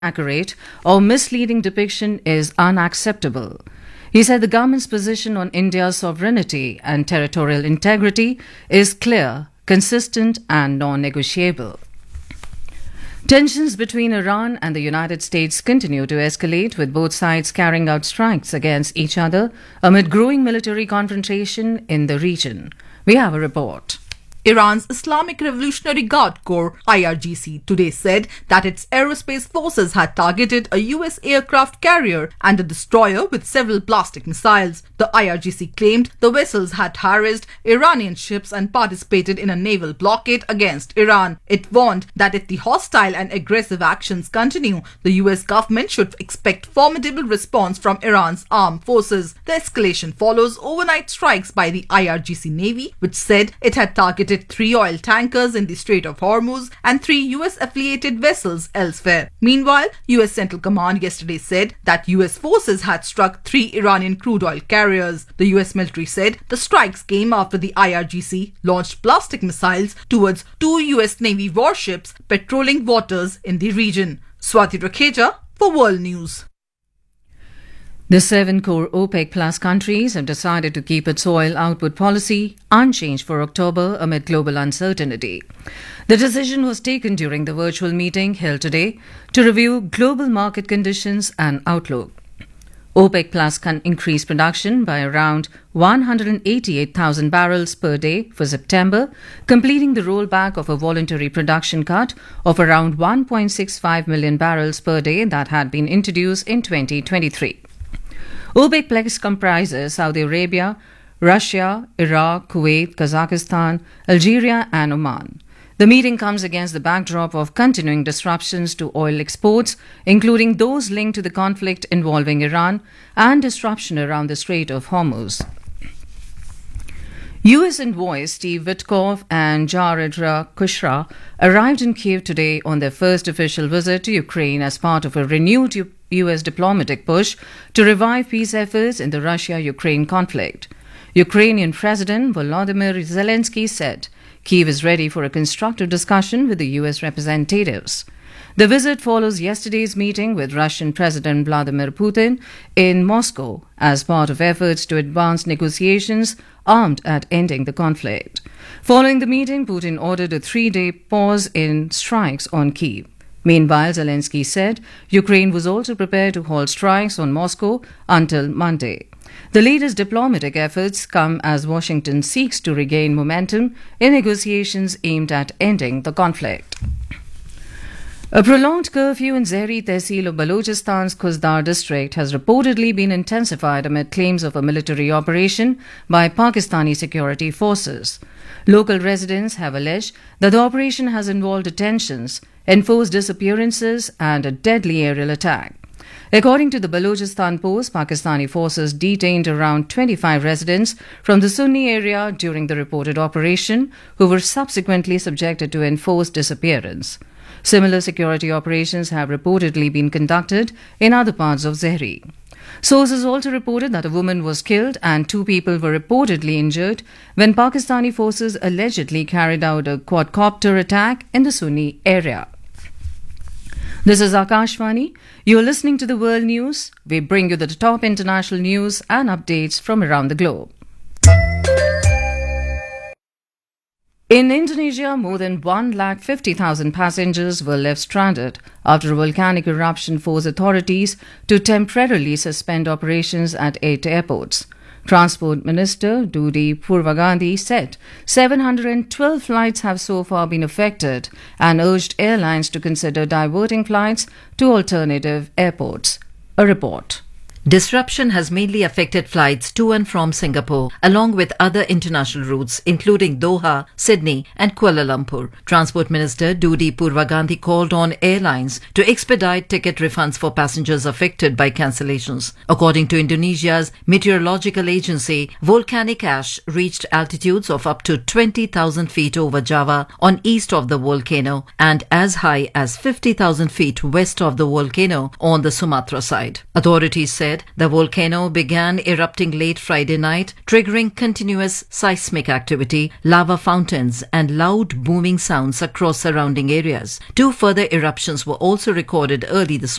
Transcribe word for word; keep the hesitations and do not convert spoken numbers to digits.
inaccurate or misleading depiction is unacceptable. He said the government's position on India's sovereignty and territorial integrity is clear, consistent, and non-negotiable. Tensions between Iran and the United States continue to escalate, with both sides carrying out strikes against each other amid growing military confrontation in the region. We have a report. Iran's Islamic Revolutionary Guard Corps, I R G C, today said that its aerospace forces had targeted a U S aircraft carrier and a destroyer with several ballistic missiles. The I R G C claimed the vessels had harassed Iranian ships and participated in a naval blockade against Iran. It warned that if the hostile and aggressive actions continue, the U S government should expect formidable response from Iran's armed forces. The escalation follows overnight strikes by the I R G C Navy, which said it had targeted three oil tankers in the Strait of Hormuz and three U S-affiliated vessels elsewhere. Meanwhile, U S Central Command yesterday said that U S forces had struck three Iranian crude oil carriers. The U S military said the strikes came after the I R G C launched ballistic missiles towards two U S Navy warships patrolling waters in the region. Swati Rakheja for World News. The seven core OPEC Plus countries have decided to keep its oil output policy unchanged for October amid global uncertainty. The decision was taken during the virtual meeting held today to review global market conditions and outlook. OPEC Plus can increase production by around one hundred eighty-eight thousand barrels per day for September, completing the rollback of a voluntary production cut of around one point six five million barrels per day that had been introduced in twenty twenty-three. OPEC Plus comprises Saudi Arabia, Russia, Iraq, Kuwait, Kazakhstan, Algeria and Oman. The meeting comes against the backdrop of continuing disruptions to oil exports, including those linked to the conflict involving Iran and disruption around the Strait of Hormuz. U S envoys Steve Witkoff and Jared Kushner arrived in Kiev today on their first official visit to Ukraine as part of a renewed U S diplomatic push to revive peace efforts in the Russia-Ukraine conflict. Ukrainian President Volodymyr Zelensky said Kiev is ready for a constructive discussion with the U S representatives. The visit follows yesterday's meeting with Russian President Vladimir Putin in Moscow as part of efforts to advance negotiations aimed at ending the conflict. Following the meeting, Putin ordered a three-day pause in strikes on Kyiv. Meanwhile, Zelensky said Ukraine was also prepared to halt strikes on Moscow until Monday. The latest diplomatic efforts come as Washington seeks to regain momentum in negotiations aimed at ending the conflict. A prolonged curfew in Zehri Tehsil of Balochistan's Khuzdar district has reportedly been intensified amid claims of a military operation by Pakistani security forces. Local residents have alleged that the operation has involved detentions, enforced disappearances and a deadly aerial attack. According to the Balochistan Post, Pakistani forces detained around twenty-five residents from the Sunni area during the reported operation, who were subsequently subjected to enforced disappearance. Similar security operations have reportedly been conducted in other parts of Zehri. Sources also reported that a woman was killed and two people were reportedly injured when Pakistani forces allegedly carried out a quadcopter attack in the Sunni area. This is Akashvani. You are listening to the World News. We bring you the top international news and updates from around the globe. In Indonesia, more than one lakh fifty thousand passengers were left stranded after a volcanic eruption forced authorities to temporarily suspend operations at eight airports. Transport Minister Dudi Purvagandhi said seven hundred twelve flights have so far been affected and urged airlines to consider diverting flights to alternative airports. A report. Disruption has mainly affected flights to and from Singapore, along with other international routes, including Doha, Sydney and Kuala Lumpur. Transport Minister Dudi Purvagandhi called on airlines to expedite ticket refunds for passengers affected by cancellations. According to Indonesia's meteorological agency, volcanic ash reached altitudes of up to twenty thousand feet over Java on east of the volcano and as high as fifty thousand feet west of the volcano on the Sumatra side. Authorities said said the volcano began erupting late Friday night, triggering continuous seismic activity, lava fountains, and loud booming sounds across surrounding areas. Two further eruptions were also recorded early this